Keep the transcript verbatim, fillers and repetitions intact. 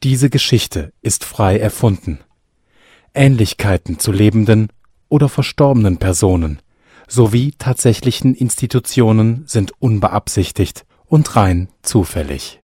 Diese Geschichte ist frei erfunden. Ähnlichkeiten zu lebenden oder verstorbenen Personen sowie tatsächlichen Institutionen sind unbeabsichtigt und rein zufällig.